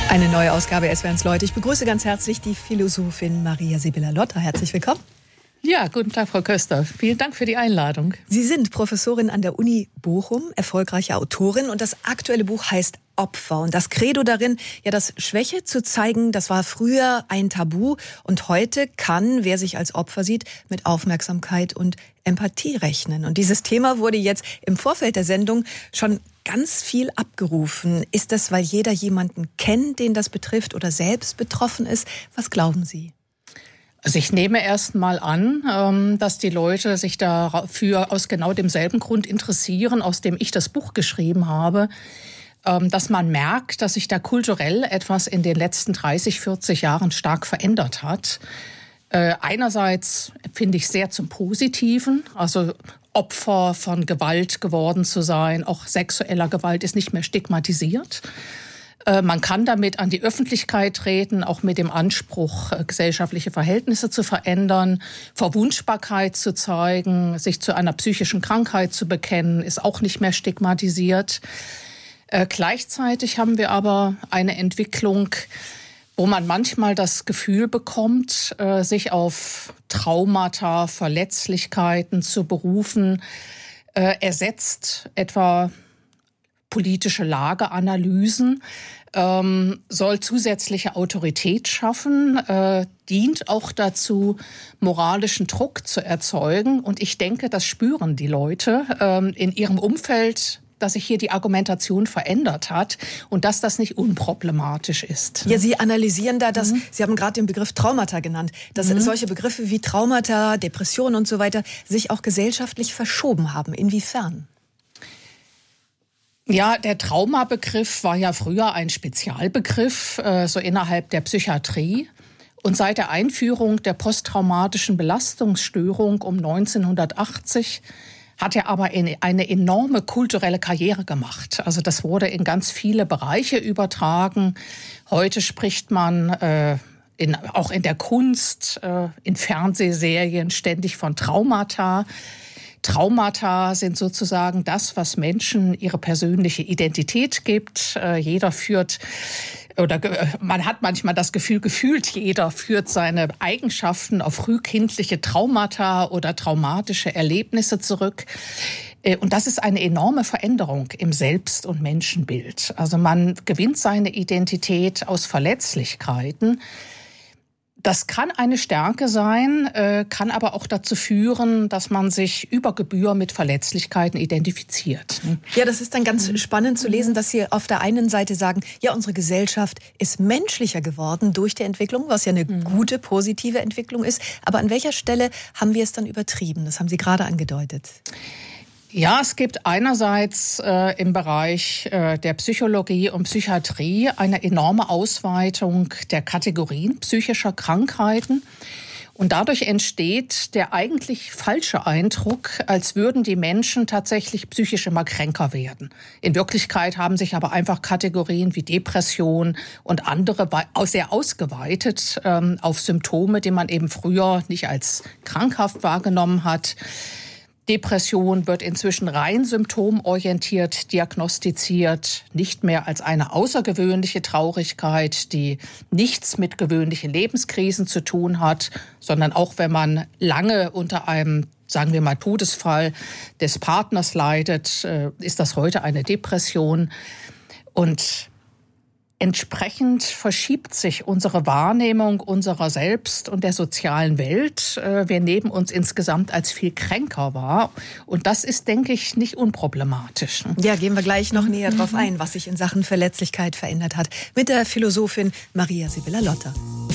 Eine neue Ausgabe SWR1 Leute. Ich begrüße ganz herzlich die Philosophin Maria Sibylla Lotter. Herzlich willkommen. Ja, guten Tag, Frau Köster. Vielen Dank für die Einladung. Sie sind Professorin an der Uni Bochum, erfolgreiche Autorin, und das aktuelle Buch heißt Opfer. Und das Credo darin, ja, dass Schwäche zu zeigen, das war früher ein Tabu, und heute kann, wer sich als Opfer sieht, mit Aufmerksamkeit und Empathie rechnen. Und dieses Thema wurde jetzt im Vorfeld der Sendung schon ganz viel abgerufen. Ist das, weil jeder jemanden kennt, den das betrifft oder selbst betroffen ist? Was glauben Sie? Also ich nehme erst mal an, dass die Leute sich dafür aus genau demselben Grund interessieren, aus dem ich das Buch geschrieben habe, dass man merkt, dass sich da kulturell etwas in den letzten 30, 40 Jahren stark verändert hat. Einerseits finde ich sehr zum Positiven, also Opfer von Gewalt geworden zu sein, auch sexueller Gewalt ist nicht mehr stigmatisiert. Man kann damit an die Öffentlichkeit treten, auch mit dem Anspruch, gesellschaftliche Verhältnisse zu verändern. Verwundbarkeit zu zeigen, sich zu einer psychischen Krankheit zu bekennen, ist auch nicht mehr stigmatisiert. Gleichzeitig haben wir aber eine Entwicklung, wo man manchmal das Gefühl bekommt, sich auf Traumata, Verletzlichkeiten zu berufen, ersetzt etwa politische Lageanalysen, soll zusätzliche Autorität schaffen, dient auch dazu, moralischen Druck zu erzeugen. Und ich denke, das spüren die Leute in ihrem Umfeld, dass sich hier die Argumentation verändert hat und dass das nicht unproblematisch ist. Ja, Sie analysieren da das, Sie haben gerade den Begriff Traumata genannt, dass solche Begriffe wie Traumata, Depressionen und so weiter sich auch gesellschaftlich verschoben haben. Inwiefern? Ja, der Traumabegriff war ja früher ein Spezialbegriff, so innerhalb der Psychiatrie. Und seit der Einführung der posttraumatischen Belastungsstörung um 1980 hat er aber eine enorme kulturelle Karriere gemacht. Also das wurde in ganz viele Bereiche übertragen. Heute spricht man auch in der Kunst, in Fernsehserien ständig von Traumata. Traumata sind sozusagen das, was Menschen ihre persönliche Identität gibt. Jeder führt, oder man hat manchmal das Gefühl, gefühlt jeder führt seine Eigenschaften auf frühkindliche Traumata oder traumatische Erlebnisse zurück. Und das ist eine enorme Veränderung im Selbst- und Menschenbild. Also man gewinnt seine Identität aus Verletzlichkeiten. Das kann eine Stärke sein, kann aber auch dazu führen, dass man sich über Gebühr mit Verletzlichkeiten identifiziert. Ja, das ist dann ganz spannend zu lesen, dass Sie auf der einen Seite sagen, ja, unsere Gesellschaft ist menschlicher geworden durch die Entwicklung, was ja eine gute, positive Entwicklung ist. Aber an welcher Stelle haben wir es dann übertrieben? Das haben Sie gerade angedeutet. Ja, es gibt einerseits im Bereich der Psychologie und Psychiatrie eine enorme Ausweitung der Kategorien psychischer Krankheiten. Und dadurch entsteht der eigentlich falsche Eindruck, als würden die Menschen tatsächlich psychisch immer kränker werden. In Wirklichkeit haben sich aber einfach Kategorien wie Depression und andere sehr ausgeweitet auf Symptome, die man eben früher nicht als krankhaft wahrgenommen hat. Depression wird inzwischen rein symptomorientiert diagnostiziert, nicht mehr als eine außergewöhnliche Traurigkeit, die nichts mit gewöhnlichen Lebenskrisen zu tun hat, sondern auch wenn man lange unter einem, sagen wir mal, Todesfall des Partners leidet, ist das heute eine Depression. Und entsprechend verschiebt sich unsere Wahrnehmung unserer selbst und der sozialen Welt. Wir nehmen uns insgesamt als viel kränker wahr. Und das ist, denke ich, nicht unproblematisch. Ja, gehen wir gleich noch näher drauf ein, was sich in Sachen Verletzlichkeit verändert hat. Mit der Philosophin Maria Sibylla Lotter.